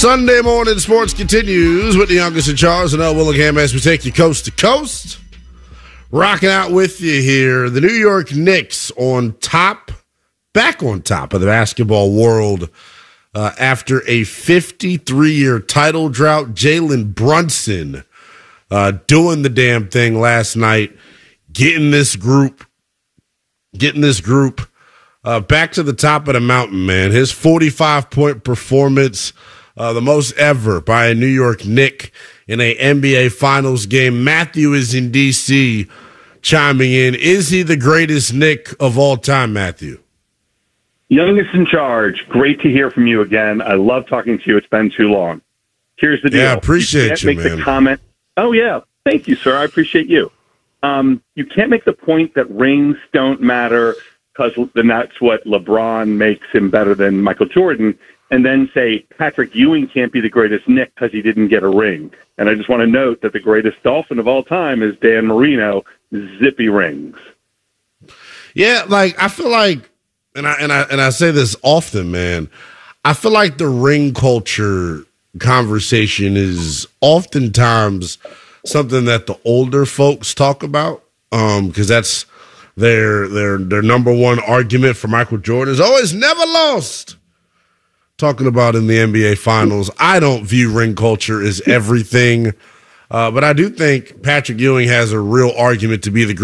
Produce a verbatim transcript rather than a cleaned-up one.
Sunday morning sports continues with the youngest in Charles and L. Willingham as we take you coast to coast. Rocking out with you here, the New York Knicks on top, back on top of the basketball world uh, after a fifty-three-year title drought. Jalen Brunson uh, doing the damn thing last night, getting this group, getting this group uh, back to the top of the mountain, man. His forty-five point performance, uh, the most ever by a New York Knick in a N B A Finals game. Matthew is in D C chiming in. Is he the greatest Knick of all time, Matthew? Youngest in charge. Great to hear from you again. I love talking to you. It's been too long. Here's the deal. Yeah, I appreciate you. Can't you, make man. The comment. Oh, yeah. Thank you, sir. I appreciate you. Um, you can't make the point that rings don't matter because then that's what LeBron makes him better than Michael Jordan, and then say Patrick Ewing can't be the greatest Knick because he didn't get a ring. And I just want to note that the greatest Dolphin of all time is Dan Marino, zippy rings. Yeah, like I feel like, and I and I and I say this often, man. I feel like the ring culture conversation is oftentimes something that the older folks talk about, um, because that's their their their number one argument for Michael Jordan is always never lost. Talking about in the N B A Finals, I don't view ring culture as everything, uh, but I do think Patrick Ewing has a real argument to be the greatest.